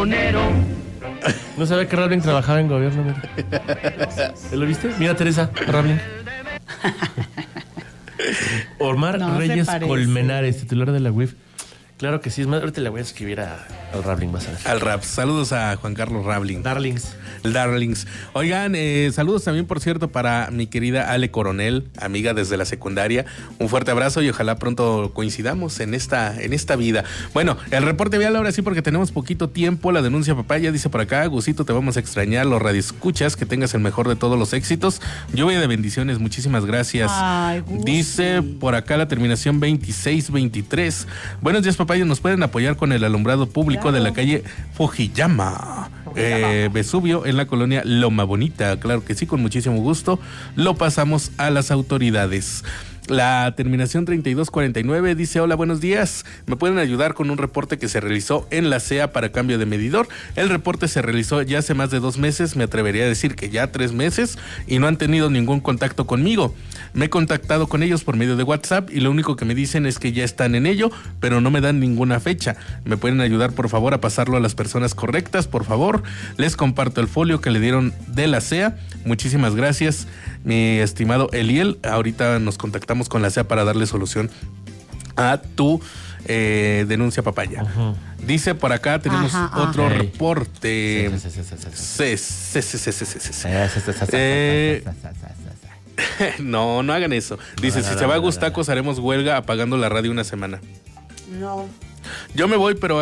montonero. No sabía que Rabling trabajaba en gobierno. Mira. ¿Lo viste? Mira, Teresa, Rabling. Omar Reyes Colmenares, titular de la UIF. Claro que sí, es más, ahorita le voy a escribir al Rabling, vas a ver. Al Rap. Saludos a Juan Carlos Rabling. Darlings. Oigan, saludos también, por cierto, para mi querida Ale Coronel, amiga desde la secundaria. Un fuerte abrazo y ojalá pronto coincidamos en esta vida. Bueno, el reporte vial ahora sí, porque tenemos poquito tiempo. La denuncia papaya dice por acá: Gusito, te vamos a extrañar. Los radioescuchas, que tengas el mejor de todos los éxitos. Lluvia de bendiciones, muchísimas gracias. Ay, dice por acá la terminación 2623. Buenos días, papaya. Nos pueden apoyar con el alumbrado público de la calle Fujiyama, Vesubio, en la colonia Loma Bonita. Claro que sí, con muchísimo gusto. Lo pasamos a las autoridades. La terminación 3249 dice: hola, buenos días. ¿Me pueden ayudar con un reporte que se realizó en la CEA para cambio de medidor? El reporte se realizó ya hace más de 2 meses, me atrevería a decir que ya 3 meses, y no han tenido ningún contacto conmigo. Me he contactado con ellos por medio de WhatsApp y lo único que me dicen es que ya están en ello, pero no me dan ninguna fecha. ¿Me pueden ayudar, por favor, a pasarlo a las personas correctas? Por favor, les comparto el folio que le dieron de la CEA. Muchísimas gracias, mi estimado Eliel. Ahorita nos contactamos con la CEA para darle solución a tu denuncia papaya. Dice por acá, tenemos otro reporte. No hagan eso. Dice: si se va a Gustacos, haremos huelga apagando la radio una semana. No. Yo me voy, pero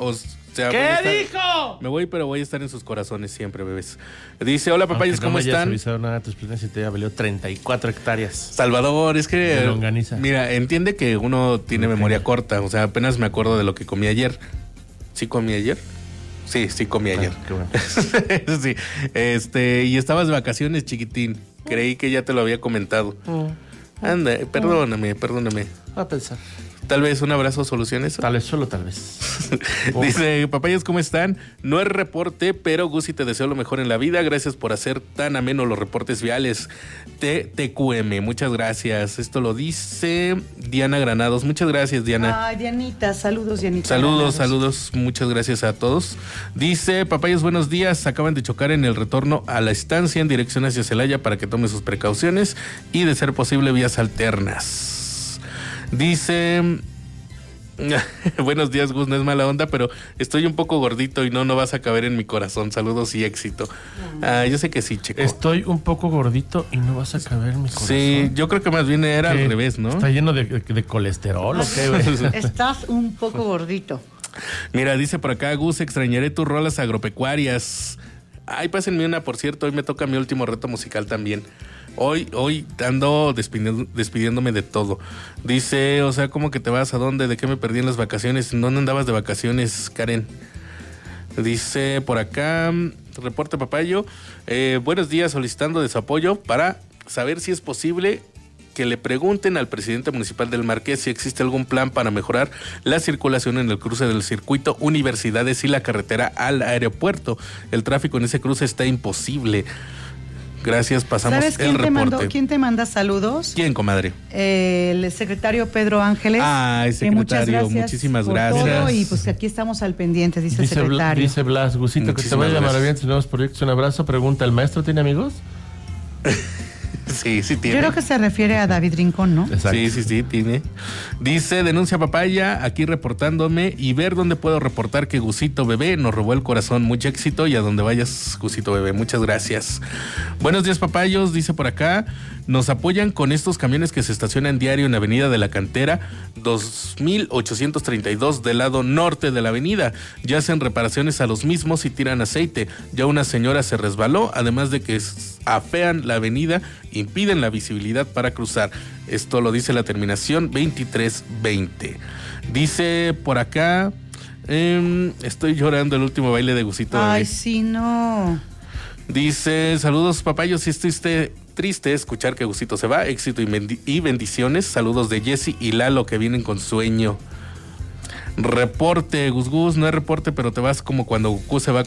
¿Qué dijo? Me voy, pero voy a estar en sus corazones siempre, bebés. Dice: hola, papayas, ¿cómo están? No nada, tus planes y te valió 34 hectáreas. Salvador, es que mira, entiende que uno tiene memoria corta. O sea, apenas me acuerdo de lo que comí ayer. ¿Sí comí ayer? Sí, comí ayer. Qué bueno. Sí. Y estabas de vacaciones, chiquitín. Creí que ya te lo había comentado. Anda, perdóname. Va a pensar. Tal vez un abrazo solucione eso. Tal vez, solo tal vez. Dice: papayas, ¿cómo están? No es reporte, pero Gusi, te deseo lo mejor en la vida. Gracias por hacer tan ameno los reportes viales. TQM, muchas gracias. Esto lo dice Diana Granados. Muchas gracias, Diana. Ay, Dianita, saludos, Dianita. Saludos. Muchas gracias a todos. Dice: papayas, buenos días. Acaban de chocar en el retorno a la estancia en dirección hacia Celaya para que tome sus precauciones y, de ser posible, vías alternas. Dice: buenos días, Gus, no es mala onda, pero estoy un poco gordito y no vas a caber en mi corazón. Saludos y éxito. Yo sé que sí, Checo. Estoy un poco gordito y no vas a caber en mi corazón. Sí, yo creo que más bien era al revés, ¿no? ¿Está lleno de colesterol o qué, güey? Estás un poco gordito. Mira, dice por acá: Gus, extrañaré tus rolas agropecuarias. Ay, pásenme una, por cierto. Hoy me toca mi último reto musical también. Hoy ando despidiéndome de todo. Dice: o sea, ¿cómo que te vas? ¿A dónde? ¿De qué me perdí en las vacaciones? ¿Dónde andabas de vacaciones, Karen? Dice por acá: reporte papayo. Buenos días, solicitando de su apoyo para saber si es posible que le pregunten al presidente municipal del Marqués si existe algún plan para mejorar la circulación en el cruce del circuito Universidades y la carretera al aeropuerto. El tráfico en ese cruce está imposible. Gracias, pasamos el reporte. ¿Quién te manda saludos? ¿Quién, comadre? El secretario Pedro Ángeles. Secretario, muchísimas gracias. Todo, y pues aquí estamos al pendiente, dice el secretario. Dice Blas: Gusito, que te vaya maravilloso en nuevos proyectos. Un abrazo. Pregunta: ¿el maestro tiene amigos? Sí tiene. Yo creo que se refiere a David Rincón, ¿no? Exacto. Sí, tiene. Dice: denuncia papaya, aquí reportándome y ver dónde puedo reportar que Gusito Bebé nos robó el corazón. Mucho éxito y a donde vayas, Gusito Bebé. Muchas gracias. Buenos días, papayos. Dice por acá: nos apoyan con estos camiones que se estacionan diario en la avenida de la Cantera 2832 del lado norte de la avenida. Ya hacen reparaciones a los mismos y tiran aceite. Ya una señora se resbaló, además de que afean la avenida, impiden la visibilidad para cruzar. Esto lo dice la terminación 2320. Dice por acá: estoy llorando el último baile de Gusito Bebé. Ay, sí, no. Dice: saludos, papayos, si estoy triste escuchar que Gusito se va. Éxito y bendiciones. Saludos de Jessy y Lalo, que vienen con sueño. Reporte, Gus, no es reporte, pero te vas como cuando Goku se va